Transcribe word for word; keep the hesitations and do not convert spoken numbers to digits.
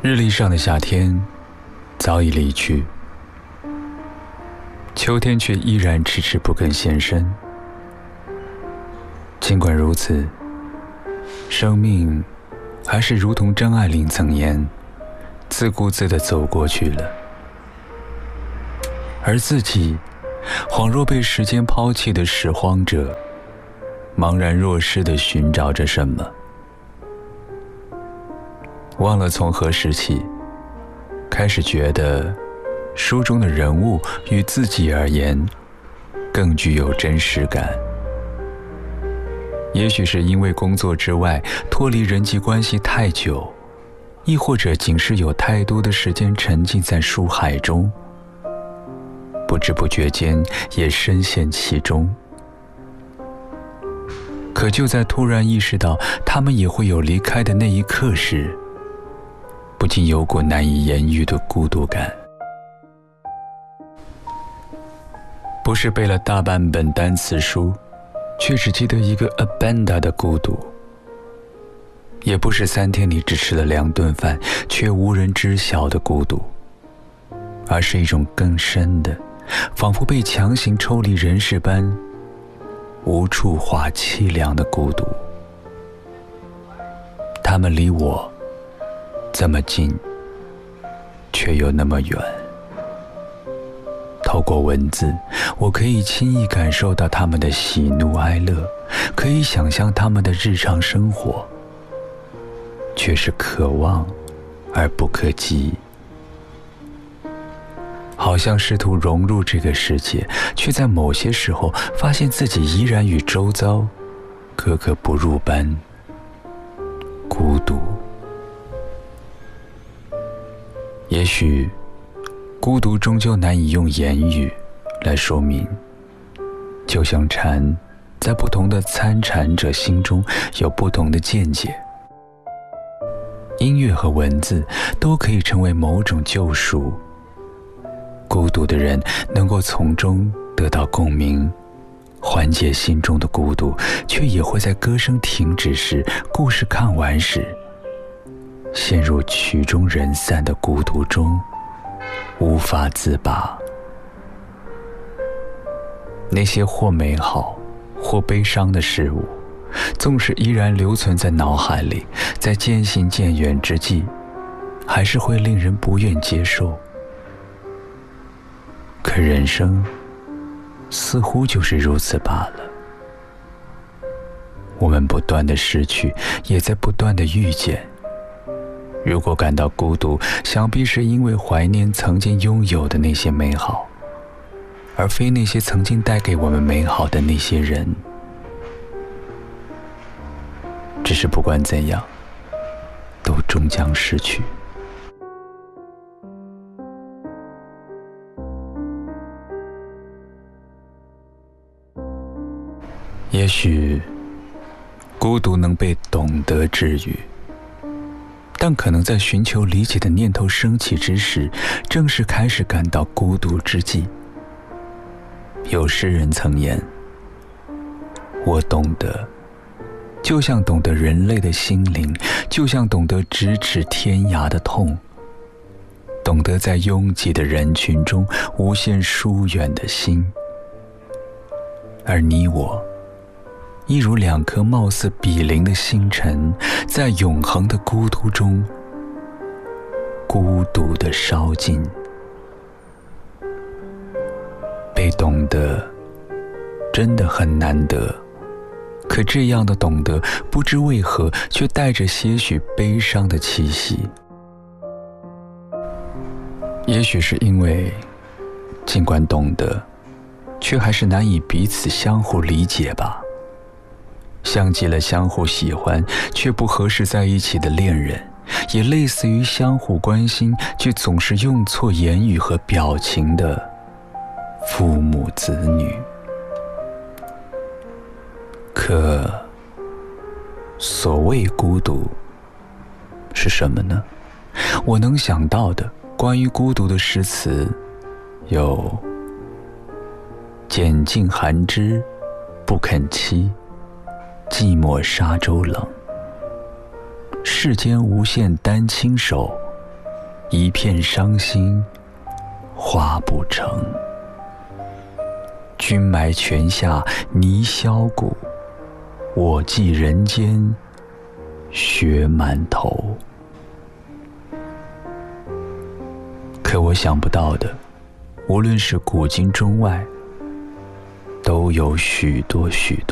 日历上的夏天早已离去，秋天却依然迟迟不肯现身。尽管如此，生命还是如同张爱玲曾言，自顾自地走过去了，而自己恍若被时间抛弃的拾荒者，茫然若失地寻找着什么，忘了从何时起开始觉得书中的人物与自己而言更具有真实感。也许是因为工作之外脱离人际关系太久，亦或者仅是有太多的时间沉浸在书海中，不知不觉间也深陷其中。可就在突然意识到他们也会有离开的那一刻时，不禁有股难以言喻的孤独感。不是背了大半本单词书却只记得一个 abanda 的孤独，也不是三天里只吃了两顿饭却无人知晓的孤独，而是一种更深的，仿佛被强行抽离人世般无处话凄凉的孤独。他们离我这么近，却又那么远。透过文字，我可以轻易感受到他们的喜怒哀乐，可以想象他们的日常生活，却是可望而不可及。好像试图融入这个世界，却在某些时候发现自己依然与周遭格格不入般孤独。也许孤独终究难以用言语来说明，就像禅在不同的参禅者心中有不同的见解，音乐和文字都可以成为某种救赎。孤独的人能够从中得到共鸣，缓解心中的孤独，却也会在歌声停止时，故事看完时，陷入曲终人散的孤独中，无法自拔。那些或美好或悲伤的事物，纵使依然留存在脑海里，在渐行渐远之际，还是会令人不愿接受。可人生似乎就是如此罢了，我们不断的失去，也在不断的遇见。如果感到孤独，想必是因为怀念曾经拥有的那些美好，而非那些曾经带给我们美好的那些人。只是不管怎样，都终将失去。也许孤独能被懂得治愈，但可能在寻求理解的念头升起之时，正是开始感到孤独之际。有诗人曾言，我懂得，就像懂得人类的心灵，就像懂得咫尺天涯的痛，懂得在拥挤的人群中无限疏远的心。而你我一如两颗貌似比邻的星辰，在永恒的孤独中孤独地烧尽。被懂得真的很难得，可这样的懂得不知为何却带着些许悲伤的气息。也许是因为尽管懂得，却还是难以彼此相互理解吧。像极了相互喜欢却不合适在一起的恋人，也类似于相互关心却总是用错言语和表情的父母子女。可所谓孤独是什么呢？我能想到的关于孤独的诗词有拣尽寒枝不肯栖，寂寞沙洲冷，世间无限丹青手， 一片伤心化不成。君埋泉下泥销骨，我寄人间雪满头。可我想不到的，无论是古今中外，都有许多许多